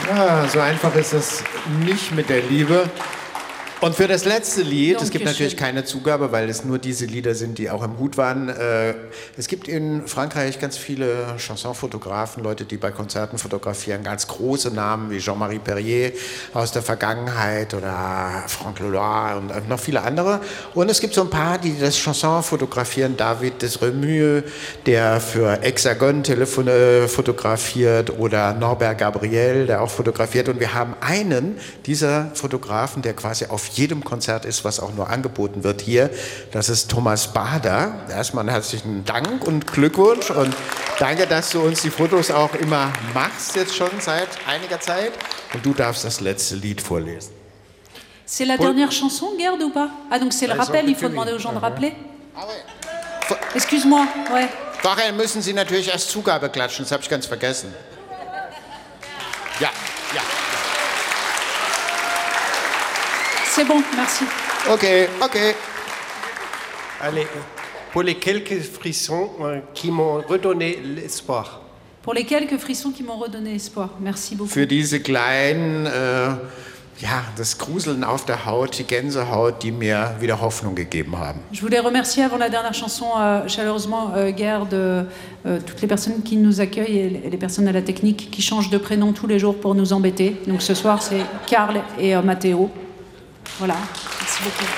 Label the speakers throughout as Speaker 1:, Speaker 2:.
Speaker 1: Ja, so einfach ist es nicht mit der Liebe. Und für das letzte Lied, es gibt natürlich keine Zugabe, weil es nur diese Lieder sind, die auch im Hut waren. Es gibt in Frankreich ganz viele Chansonfotografen, Leute, die bei Konzerten fotografieren, ganz große Namen wie Jean-Marie Perrier aus der Vergangenheit oder Franck Leloir und noch viele andere. Und es gibt so ein paar, die das Chanson fotografieren. David Desremieux, der für Hexagon fotografiert, oder Norbert Gabriel, der auch fotografiert. Und wir haben einen dieser Fotografen, der quasi auf jedem Konzert ist, was auch nur angeboten wird hier. Das ist Thomas Bader. Erstmal einen herzlichen Dank und Glückwunsch und danke, dass du uns die Fotos auch immer machst, jetzt schon seit einiger Zeit. Und du darfst das letzte Lied vorlesen.
Speaker 2: C'est la dernière chanson, Gerd, ou pas? Ah, donc c'est le rappel, il faut demander aux gens de rappeler?
Speaker 1: Ah ouais.
Speaker 2: Excuse-moi, ouais.
Speaker 1: Vorher müssen Sie natürlich erst Zugabe klatschen, das habe ich ganz vergessen. Ja, ja.
Speaker 2: C'est bon, merci.
Speaker 1: Okay, okay.
Speaker 3: Allez, pour les quelques frissons qui m'ont redonné l'espoir.
Speaker 2: Pour les quelques frissons qui m'ont redonné espoir. Merci beaucoup.
Speaker 1: Für diese kleinen, ja, das Gruseln auf der Haut, die Gänsehaut, die mir wieder Hoffnung gegeben haben.
Speaker 2: Je voulais remercier avant la dernière chanson chaleureusement Gerd, toutes les personnes qui nous accueillent et les personnes à la technique qui changent de prénom tous les jours pour nous embêter. Donc ce soir, c'est Karl et Matteo. Voilà, merci beaucoup.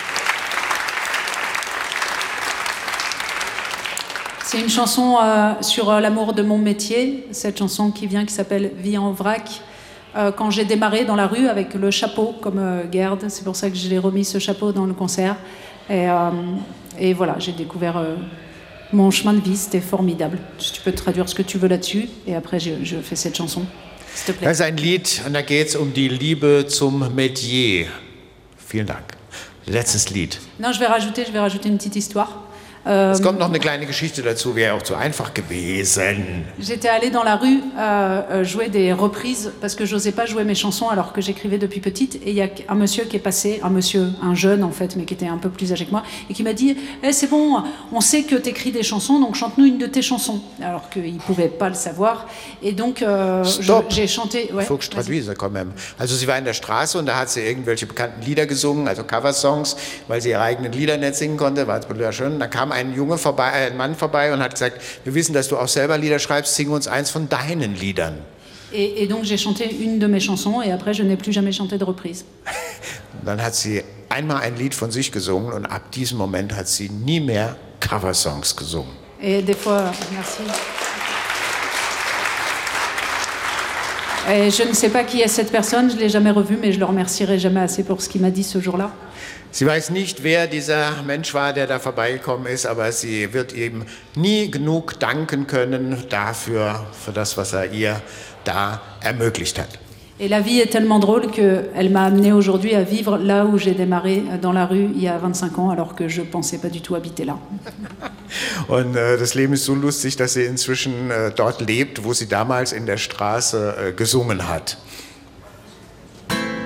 Speaker 2: C'est une chanson sur l'amour de mon métier, cette chanson qui s'appelle Vie en vrac. Quand j'ai démarré dans la rue avec le chapeau comme Gerd, c'est pour ça que j'ai remis ce chapeau dans le concert. Et voilà, j'ai découvert mon chemin de vie, c'était formidable. Tu peux traduire ce que tu veux là-dessus et après je fais cette chanson, s'il te plaît.
Speaker 1: Das ist ein Lied und da geht es um die Liebe zum Metier. Vielen Dank. Letztes Lied.
Speaker 2: Non, je vais rajouter une petite histoire.
Speaker 1: Es kommt noch eine kleine Geschichte dazu, wäre auch zu einfach gewesen.
Speaker 2: J'étais allée dans la rue jouer des reprises parce que j'osais pas jouer mes chansons alors que j'écrivais depuis petite. Et il y a un monsieur qui est passé, un jeune en fait, mais qui était un peu plus âgé que moi, et qui m'a dit c'est bon, on sait que t'écris des chansons, donc chante-nous une de tes chansons. Alors qu'il pouvait pas le savoir. Et donc j'ai chanté.
Speaker 1: Ouais, faut que je traduise quand même. Also sie war in der Straße und da hat sie irgendwelche bekannten Lieder gesungen, also Coversongs, weil sie ihre eigenen Lieder nicht singen konnte, war wunderschön. Da kam ein Mann vorbei und hat gesagt, wir wissen, dass du auch selber Lieder schreibst, sing uns eins von deinen Liedern.
Speaker 2: Et donc j'ai chanté une de mes chansons et après je n'ai plus jamais chanté de reprise.
Speaker 1: Dann hat sie einmal ein Lied von sich gesungen und ab diesem Moment hat sie nie mehr Coversongs gesungen.
Speaker 2: Et des fois, merci. Et je ne sais pas qui est cette personne, je ne l'ai jamais revue, mais je le remercierai jamais assez pour ce qu'il m'a dit ce jour-là.
Speaker 1: Sie weiß nicht, wer dieser Mensch war, der da vorbeigekommen ist, aber sie wird ihm nie genug danken können dafür, für das, was er ihr da ermöglicht hat.
Speaker 2: Et la vie est tellement drôle qu'elle m'a amenée aujourd'hui à vivre là où j'ai démarré, dans la rue, il y a 25 ans, alors que je ne pensais pas du tout habiter là.
Speaker 1: Und das Leben ist so lustig, dass sie inzwischen dort lebt, wo sie damals in der Straße gesungen hat.